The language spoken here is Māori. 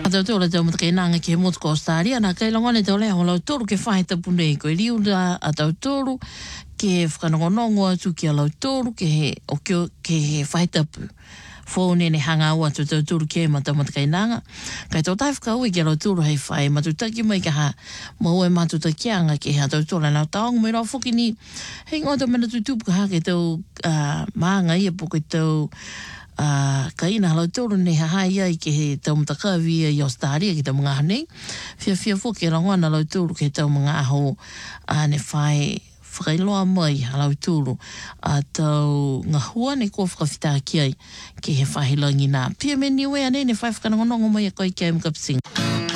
Tau tō le tau matakai nanga ke motu ko Australia, nā kai langone tau lea holau tōru ke whahe tapune koe liu a tau tōru, ke whakanongonongo atu ki a lau tōru, ke he whahe tapu. Fōne ne hanga ua tu tau tōru ke ma tau matakai nanga. Kai tau tai whakaui ki a lau tōru hei whae, matutaki mai ka ha maue matutakianga ke ha tau tōru nā taonga mai rau whuki ni. Hei ngā tau mena tutupu ka ha ke tau maanga ia po ke tau ka ina halau tōru ne hahai ai ke he tau matakawi i Australia ki tau mga hanei. Fia fōke rangoana halau tōru ke tau mga aho ne whae whakailoa mai halau tōru a tau ngā hua ne kua whakawhita ki ai ke he whahilangi nā. Pia me niwe ane ne whae whakanongonongo mai a koi kia mkapsing.